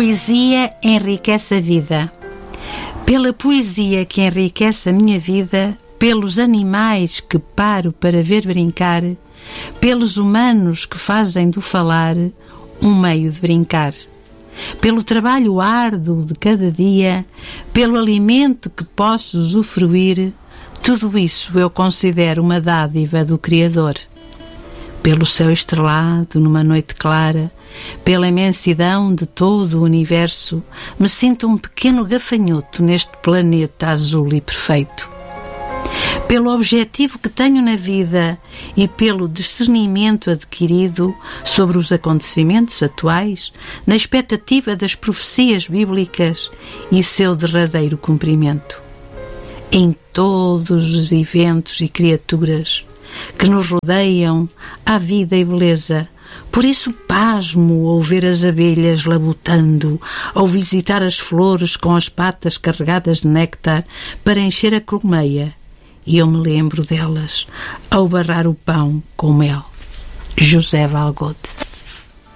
poesia enriquece a vida. Pela poesia que enriquece a minha vida, pelos animais que paro para ver brincar, pelos humanos que fazem do falar um meio de brincar, pelo trabalho árduo de cada dia, pelo alimento que posso usufruir, tudo isso eu considero uma dádiva do Criador. Pelo céu estrelado numa noite clara, pela imensidão de todo o universo, me sinto um pequeno gafanhoto neste planeta azul e perfeito. Pelo objetivo que tenho na vida e pelo discernimento adquirido sobre os acontecimentos atuais, na expectativa das profecias bíblicas e seu derradeiro cumprimento. Em todos os eventos e criaturas que nos rodeiam, há vida e beleza. Por isso pasmo ao ver as abelhas labutando, ao visitar as flores com as patas carregadas de néctar para encher a colmeia. E eu me lembro delas ao barrar o pão com mel. José Valgode.